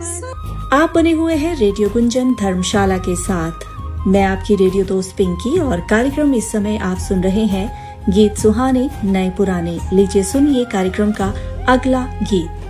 आप बने हुए हैं रेडियो गुंजन धर्मशाला के साथ। मैं आपकी रेडियो दोस्त पिंकी और कार्यक्रम इस समय आप सुन रहे हैं गीत सुहाने नए पुराने। लीजिए सुनिए कार्यक्रम का अगला गीत।